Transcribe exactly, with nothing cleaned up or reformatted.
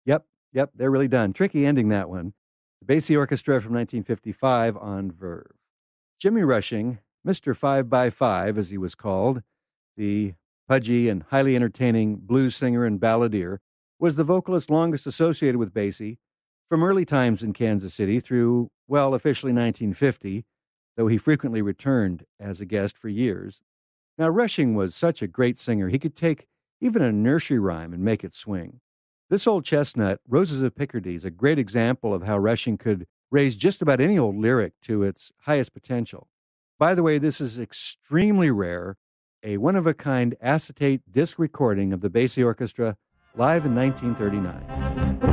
Yep, yep, they're really done. Tricky ending, that one. The Basie Orchestra from nineteen fifty-five on Verve. Jimmy Rushing, Mister Five by Five, as he was called, the pudgy and highly entertaining blues singer and balladeer, was the vocalist longest associated with Basie from early times in Kansas City through, well, officially nineteen fifty, though he frequently returned as a guest for years. Now, Rushing was such a great singer, he could take even a nursery rhyme and make it swing. This Old Chestnut, Roses of Picardy, is a great example of how Rushing could raise just about any old lyric to its highest potential. By the way, this is extremely rare, a one-of-a-kind acetate disc recording of the Basie Orchestra live in nineteen thirty-nine.